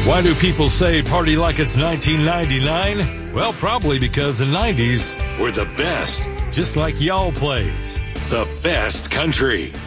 Why do people say party like it's 1999? Well, probably because the 90s were the best, just like y'all plays. The best country.